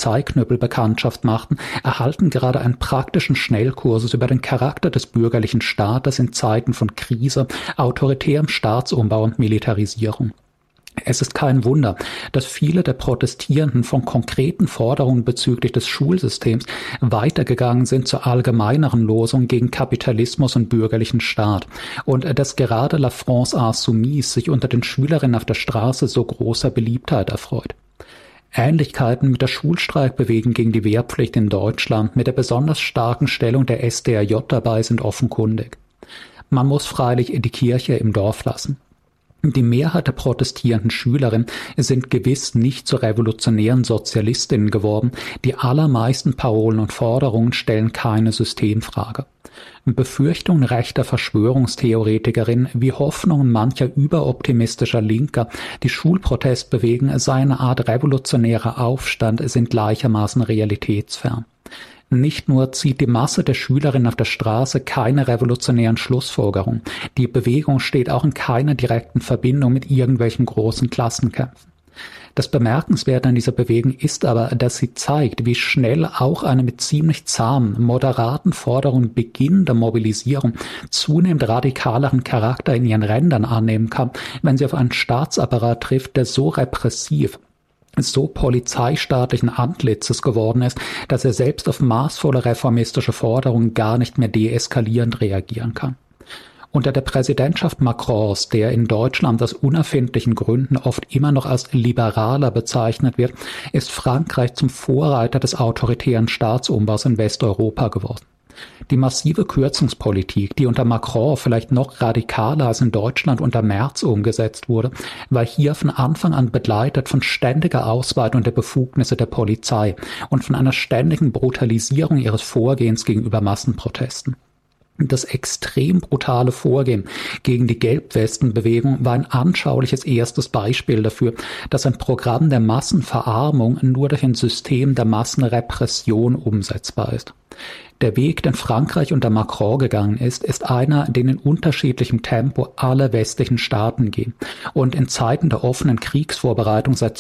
Polizeiknüppel Bekanntschaft machten, erhalten gerade einen praktischen Schnellkurs über den Charakter des bürgerlichen Staates in Zeiten von Krise, autoritärem Staatsumbau und Militarisierung. Es ist kein Wunder, dass viele der Protestierenden von konkreten Forderungen bezüglich des Schulsystems weitergegangen sind zur allgemeineren Losung gegen Kapitalismus und bürgerlichen Staat und dass gerade La France Insoumise sich unter den Schülerinnen auf der Straße so großer Beliebtheit erfreut. Ähnlichkeiten mit der Schulstreikbewegung gegen die Wehrpflicht in Deutschland mit der besonders starken Stellung der SDRJ dabei sind offenkundig. Man muss freilich die Kirche im Dorf lassen. Die Mehrheit der protestierenden Schülerinnen sind gewiss nicht zu revolutionären Sozialistinnen geworden. Die allermeisten Parolen und Forderungen stellen keine Systemfrage. Befürchtungen rechter Verschwörungstheoretikerinnen wie Hoffnungen mancher überoptimistischer Linker, die Schulprotestbewegung sei eine Art revolutionärer Aufstand, sind gleichermaßen realitätsfern. Nicht nur zieht die Masse der Schülerinnen auf der Straße keine revolutionären Schlussfolgerungen, die Bewegung steht auch in keiner direkten Verbindung mit irgendwelchen großen Klassenkämpfen. Das Bemerkenswerte an dieser Bewegung ist aber, dass sie zeigt, wie schnell auch eine mit ziemlich zahmen, moderaten Forderungen beginnende Mobilisierung zunehmend radikaleren Charakter in ihren Rändern annehmen kann, wenn sie auf einen Staatsapparat trifft, der so repressiv, so polizeistaatlichen Antlitzes geworden ist, dass er selbst auf maßvolle reformistische Forderungen gar nicht mehr deeskalierend reagieren kann. Unter der Präsidentschaft Macrons, der in Deutschland aus unerfindlichen Gründen oft immer noch als Liberaler bezeichnet wird, ist Frankreich zum Vorreiter des autoritären Staatsumbaus in Westeuropa geworden. Die massive Kürzungspolitik, die unter Macron vielleicht noch radikaler als in Deutschland unter Merz umgesetzt wurde, war hier von Anfang an begleitet von ständiger Ausweitung der Befugnisse der Polizei und von einer ständigen Brutalisierung ihres Vorgehens gegenüber Massenprotesten. Das extrem brutale Vorgehen gegen die Gelbwestenbewegung war ein anschauliches erstes Beispiel dafür, dass ein Programm der Massenverarmung nur durch ein System der Massenrepression umsetzbar ist. Der Weg, den Frankreich unter Macron gegangen ist einer, den in unterschiedlichem Tempo alle westlichen Staaten gehen und in Zeiten der offenen Kriegsvorbereitung seit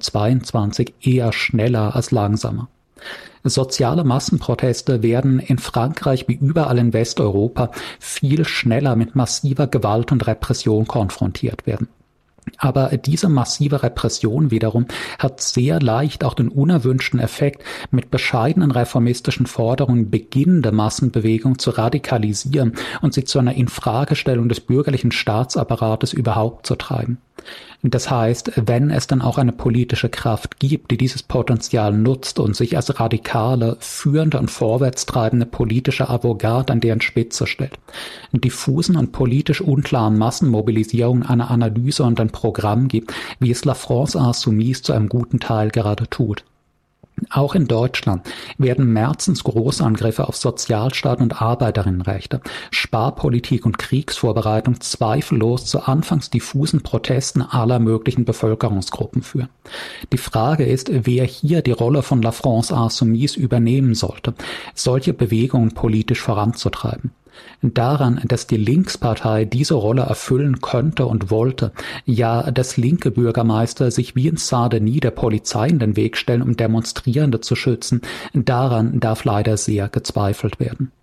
2022 eher schneller als langsamer. Soziale Massenproteste werden in Frankreich wie überall in Westeuropa viel schneller mit massiver Gewalt und Repression konfrontiert werden. Aber diese massive Repression wiederum hat sehr leicht auch den unerwünschten Effekt, mit bescheidenen reformistischen Forderungen beginnende Massenbewegung zu radikalisieren und sie zu einer Infragestellung des bürgerlichen Staatsapparates überhaupt zu treiben. Das heißt, wenn es dann auch eine politische Kraft gibt, die dieses Potenzial nutzt und sich als radikale, führende und vorwärtstreibende politische Avantgarde an deren Spitze stellt, diffusen und politisch unklaren Massenmobilisierungen eine Analyse und ein Programm gibt, wie es La France Insoumise zu einem guten Teil gerade tut. Auch in Deutschland werden Merzens Großangriffe auf Sozialstaat und Arbeiterinnenrechte, Sparpolitik und Kriegsvorbereitung zweifellos zu anfangs diffusen Protesten aller möglichen Bevölkerungsgruppen führen. Die Frage ist, wer hier die Rolle von La France Insoumise übernehmen sollte, solche Bewegungen politisch voranzutreiben. Daran, dass die Linkspartei diese Rolle erfüllen könnte und wollte, ja, dass linke Bürgermeister sich wie in Saint-Denis der Polizei in den Weg stellen, um Demonstrierende zu schützen, daran darf leider sehr gezweifelt werden.